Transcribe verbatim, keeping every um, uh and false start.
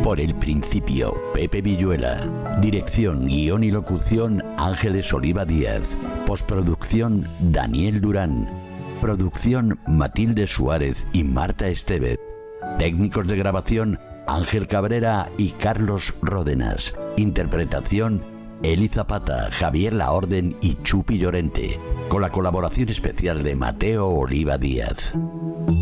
por El Principio, Pepe Villuela. Dirección, guión y locución, Ángeles Oliva Díaz. Postproducción, Daniel Durán. Producción, Matilde Suárez y Marta Estevez. Técnicos de grabación, Ángel Cabrera y Carlos Ródenas. Interpretación, Eli Zapata, Javier Laorden y Chupi Llorente. Con la colaboración especial de Mateo Oliva Díaz.